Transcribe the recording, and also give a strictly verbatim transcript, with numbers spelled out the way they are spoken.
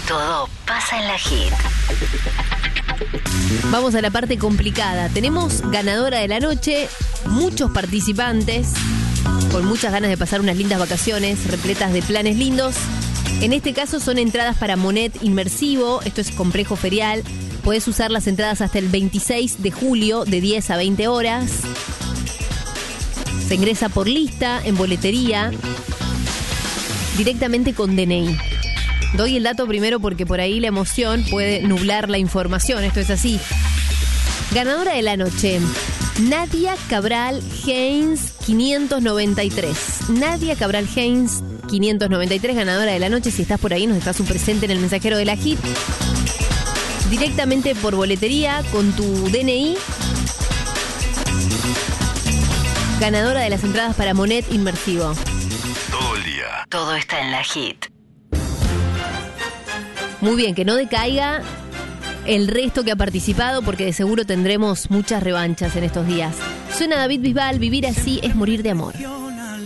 Todo pasa en la Hit. Vamos a la parte complicada. Tenemos ganadora de la noche, muchos participantes, con muchas ganas de pasar unas lindas vacaciones, repletas de planes lindos. En este caso son entradas para Monet Inmersivo, esto es complejo ferial. Podés usar las entradas hasta el veintiséis de julio de diez a veinte horas. Se ingresa por lista, en boletería, directamente con D N I. Doy el dato primero porque por ahí la emoción puede nublar la información, esto es así. Ganadora de la noche, Nadia Cabral Haynes quinientos noventa y tres. Nadia Cabral Haynes quinientos noventa y tres, ganadora de la noche. Si estás por ahí, nos dejas un presente en el mensajero de la Hit. Directamente por boletería con tu D N I. Ganadora de las entradas para Monet Inmersivo. Todo el día. Todo está en la Hit. Muy bien, que no decaiga el resto que ha participado, porque de seguro tendremos muchas revanchas en estos días. Suena David Bisbal, Vivir así es morir de amor.